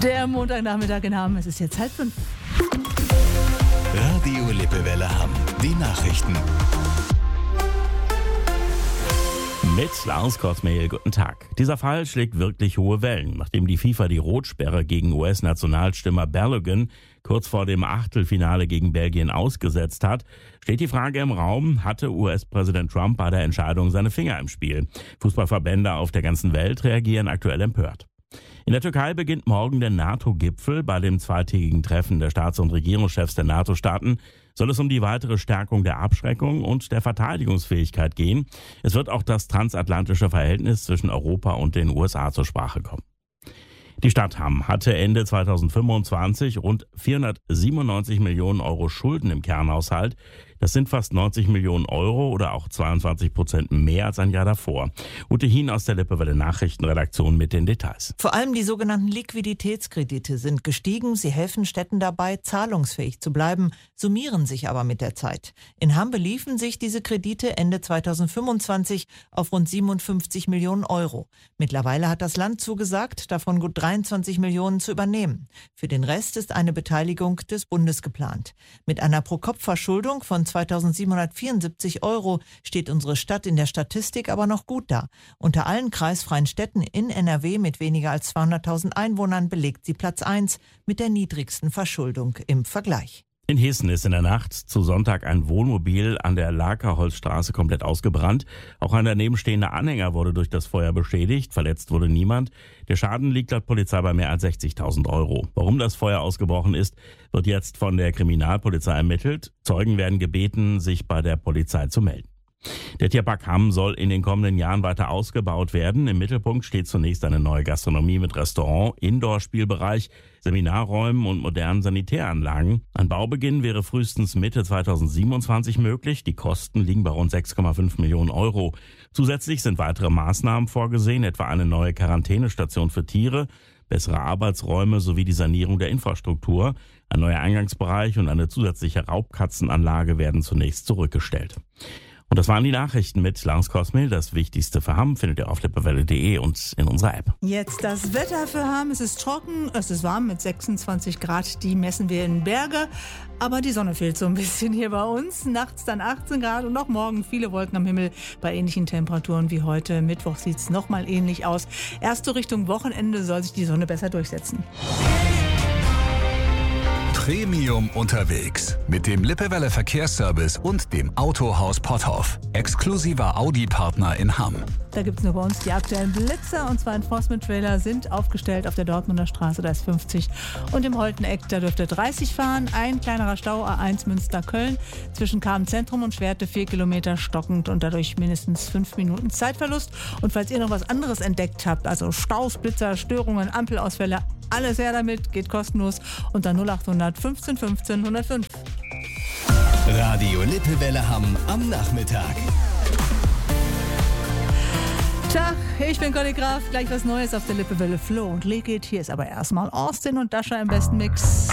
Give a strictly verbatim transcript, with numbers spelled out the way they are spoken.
Der Montagnachmittag in Hamm, es ist jetzt halb fünf. Radio Lippewelle Hamm, die Nachrichten. Mit Lars Korsmehl, guten Tag. Dieser Fall schlägt wirklich hohe Wellen. Nachdem die FIFA die Rotsperre gegen U S-Nationalstürmer Balogun kurz vor dem Achtelfinale gegen Belgien ausgesetzt hat, steht die Frage im Raum, hatte U S-Präsident Trump bei der Entscheidung seine Finger im Spiel? Fußballverbände auf der ganzen Welt reagieren aktuell empört. In der Türkei beginnt morgen der NATO-Gipfel. Bei dem zweitägigen Treffen der Staats- und Regierungschefs der NATO-Staaten soll es um die weitere Stärkung der Abschreckung und der Verteidigungsfähigkeit gehen. Es wird auch das transatlantische Verhältnis zwischen Europa und den U S A zur Sprache kommen. Die Stadt Hamm hatte Ende zweitausendfünfundzwanzig rund vierhundertsiebenundneunzig Millionen Euro Schulden im Kernhaushalt. Das sind fast neunzig Millionen Euro oder auch zweiundzwanzig Prozent mehr als ein Jahr davor. Ute Hien aus der Lippewelle Nachrichtenredaktion mit den Details. Vor allem die sogenannten Liquiditätskredite sind gestiegen. Sie helfen Städten dabei, zahlungsfähig zu bleiben, summieren sich aber mit der Zeit. In Hamm beliefen sich diese Kredite Ende zweitausendfünfundzwanzig auf rund siebenundfünfzig Millionen Euro. Mittlerweile hat das Land zugesagt, davon gut dreiundzwanzig Millionen zu übernehmen. Für den Rest ist eine Beteiligung des Bundes geplant. Mit einer Pro-Kopf-Verschuldung von zweitausendsiebenhundertvierundsiebzig Euro steht unsere Stadt in der Statistik aber noch gut da. Unter allen kreisfreien Städten in N R W mit weniger als zweihunderttausend Einwohnern belegt sie Platz eins mit der niedrigsten Verschuldung im Vergleich. In Hessen ist in der Nacht zu Sonntag ein Wohnmobil an der Lakerholzstraße komplett ausgebrannt. Auch ein daneben stehender Anhänger wurde durch das Feuer beschädigt. Verletzt wurde niemand. Der Schaden liegt laut Polizei bei mehr als sechzigtausend Euro. Warum das Feuer ausgebrochen ist, wird jetzt von der Kriminalpolizei ermittelt. Zeugen werden gebeten, sich bei der Polizei zu melden. Der Tierpark Hamm soll in den kommenden Jahren weiter ausgebaut werden. Im Mittelpunkt steht zunächst eine neue Gastronomie mit Restaurant, Indoor-Spielbereich, Seminarräumen und modernen Sanitäranlagen. Ein Baubeginn wäre frühestens Mitte zweitausendsiebenundzwanzig möglich. Die Kosten liegen bei rund sechs Komma fünf Millionen Euro. Zusätzlich sind weitere Maßnahmen vorgesehen, etwa eine neue Quarantänestation für Tiere, bessere Arbeitsräume sowie die Sanierung der Infrastruktur. Ein neuer Eingangsbereich und eine zusätzliche Raubkatzenanlage werden zunächst zurückgestellt. Und das waren die Nachrichten mit Lars Korsmehl. Das Wichtigste für Hamm findet ihr auf lippewelle punkt de und in unserer App. Jetzt das Wetter für Hamm. Es ist trocken, es ist warm mit sechsundzwanzig Grad. Die messen wir in Berge. Aber die Sonne fehlt so ein bisschen hier bei uns. Nachts dann achtzehn Grad und noch morgen viele Wolken am Himmel bei ähnlichen Temperaturen wie heute. Mittwoch sieht es nochmal ähnlich aus. Erst so Richtung Wochenende soll sich die Sonne besser durchsetzen. Premium unterwegs mit dem Lippewelle Verkehrsservice und dem Autohaus Potthoff. Exklusiver Audi-Partner in Hamm. Da gibt es nur bei uns die aktuellen Blitzer, und zwar Enforcement-Trailer sind aufgestellt auf der Dortmunder Straße, da ist fünfzig, und im Holteneck, da dürfte dreißig fahren. Ein kleinerer Stau, A eins Münster-Köln, zwischen Kahn-Zentrum und Schwerte vier Kilometer stockend und dadurch mindestens fünf Minuten Zeitverlust. Und falls ihr noch was anderes entdeckt habt, also Staus, Blitzer, Störungen, Ampelausfälle, alles her damit, geht kostenlos unter null achthundert fünfzehn fünfzehn hundertfünf. Radio Lippewelle Hamm am Nachmittag. Tag, ich bin Conny Graf, gleich was Neues auf der Lippewelle. Flo und Liquid. Hier ist aber erstmal Austin und Dasha im besten Mix.